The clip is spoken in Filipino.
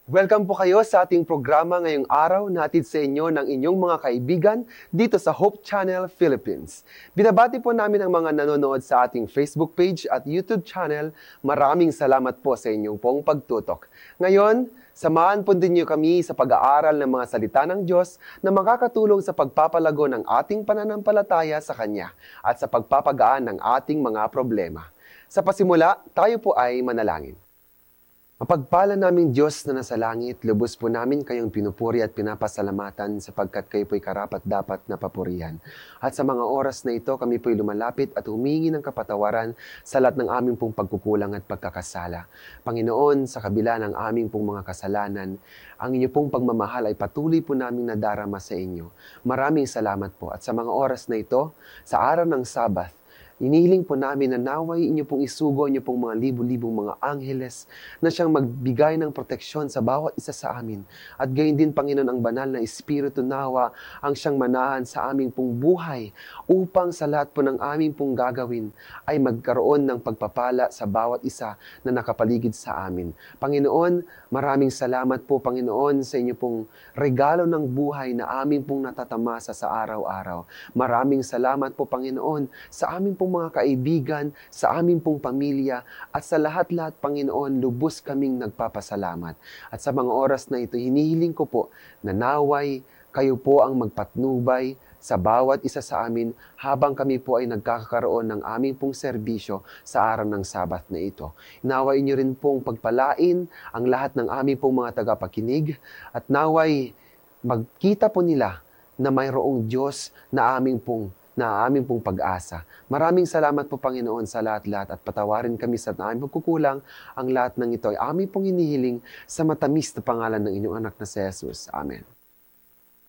Welcome po kayo sa ating programa ngayong araw na hatid sa inyo ng inyong mga kaibigan dito sa Hope Channel Philippines. Binabati po namin ang mga nanonood sa ating Facebook page at YouTube channel. Maraming salamat po sa inyong pong pagtutok. Ngayon, samahan po din niyo kami sa pag-aaral ng mga salita ng Diyos na makakatulong sa pagpapalago ng ating pananampalataya sa Kanya at sa pagpapagaan ng ating mga problema. Sa pasimula, tayo po ay manalangin. Mapagpala naming Diyos na nasa langit, lubos po namin kayong pinupuri at pinapasalamatan sapagkat kayo po'y karapat-dapat na papurihan. At sa mga oras na ito, kami po'y lumalapit at humingi ng kapatawaran sa lahat ng aming pong pagkukulang at pagkakasala. Panginoon, sa kabila ng aming pong mga kasalanan, ang inyo pong pagmamahal ay patuloy po naming nadarama sa inyo. Maraming salamat po. At sa mga oras na ito, sa araw ng Sabath, inihiling po namin na naway inyo pong isugo, inyo pong mga libu-libong mga angheles na siyang magbigay ng proteksyon sa bawat isa sa amin. At gayon din, Panginoon, ang banal na Espiritu nawa ang siyang manahan sa aming pong buhay upang sa lahat po ng aming pong gagawin ay magkaroon ng pagpapala sa bawat isa na nakapaligid sa amin. Panginoon, maraming salamat po, Panginoon, sa inyo pong regalo ng buhay na aming pong natatamasa sa araw-araw. Maraming salamat po, Panginoon, sa aming pong mga kaibigan, sa aming pong pamilya, at sa lahat-lahat, Panginoon, lubos kaming nagpapasalamat. At sa mga oras na ito, hinihiling ko po na naway kayo po ang magpatnubay sa bawat isa sa amin habang kami po ay nagkakaroon ng aming pong serbisyo sa araw ng Sabath na ito. Naway inyo rin pong pagpalain ang lahat ng aming pong mga tagapakinig at naway magkita po nila na mayroong Diyos na aming pong pag-asa. Maraming salamat po, Panginoon, sa lahat-lahat at patawarin kami sa aming pagkukulang. Ang lahat ng ito ay aming pong hinihiling sa matamis na pangalan ng inyong anak na si Jesus. Amen.